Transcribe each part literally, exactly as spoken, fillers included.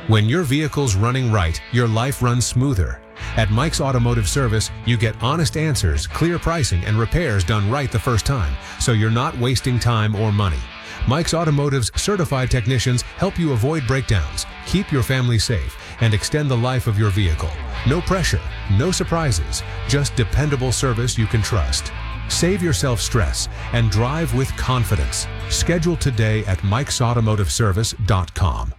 When your vehicle's running right, your life runs smoother. At Mike's Automotive Service, you get honest answers, clear pricing, and repairs done right the first time, so you're not wasting time or money. Mike's Automotive's certified technicians help you avoid breakdowns, keep your family safe, and extend the life of your vehicle. No pressure, no surprises, just dependable service you can trust. Save yourself stress and drive with confidence. Schedule today at mikes automotive service dot com.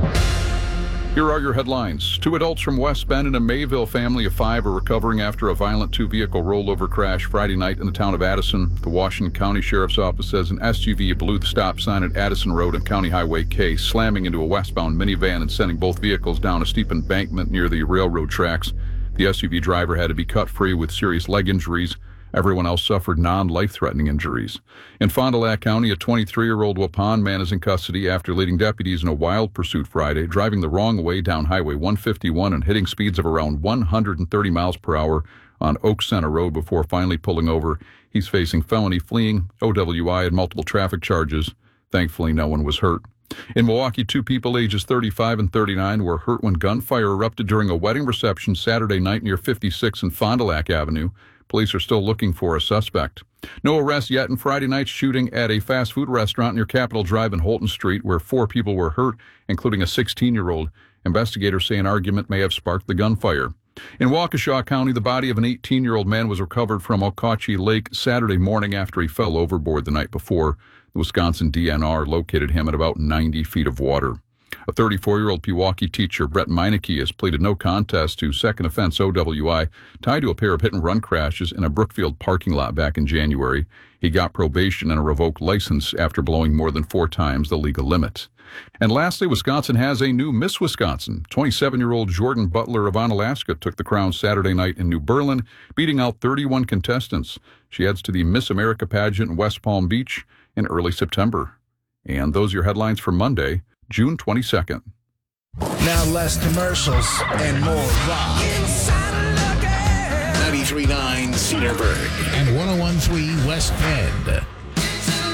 Here are your headlines. Two adults from West Bend and a Mayville family of five are recovering after a violent two-vehicle rollover crash Friday night in the town of Addison. The Washington County Sheriff's Office says an S U V blew the stop sign at Addison Road and County Highway K, slamming into a westbound minivan and sending both vehicles down a steep embankment near the railroad tracks. The S U V driver had to be cut free with serious leg injuries. Everyone else suffered non-life-threatening injuries. In Fond du Lac County, a twenty-three-year-old Waupun man is in custody after leading deputies in a wild pursuit Friday, driving the wrong way down Highway one fifty-one and hitting speeds of around one hundred thirty miles per hour on Oak Center Road before finally pulling over. He's facing felony fleeing, O W I, and multiple traffic charges. Thankfully, no one was hurt. In Milwaukee, two people ages thirty-five and thirty-nine were hurt when gunfire erupted during a wedding reception Saturday night near fifty-six and Fond du Lac Avenue. Police are still looking for a suspect. No arrests yet in Friday night's shooting at a fast food restaurant near Capitol Drive and Holton Street, where four people were hurt, including a sixteen-year-old. Investigators say an argument may have sparked the gunfire. In Waukesha County, the body of an eighteen-year-old man was recovered from Okauchee Lake Saturday morning after he fell overboard the night before. The Wisconsin D N R located him at about ninety feet of water. A thirty-four-year-old Pewaukee teacher, Brett Meineke, has pleaded no contest to second offense O W I tied to a pair of hit-and-run crashes in a Brookfield parking lot back in January. He got probation and a revoked license after blowing more than four times the legal limit. And lastly, Wisconsin has a new Miss Wisconsin. twenty-seven-year-old Jordan Butler of Onalaska took the crown Saturday night in New Berlin, beating out thirty-one contestants. She heads to the Miss America pageant in West Palm Beach in early September. And those are your headlines for Monday, June twenty-second. Now less commercials and more rock. ninety-three point nine Cedarburg And one oh one point three West Bend.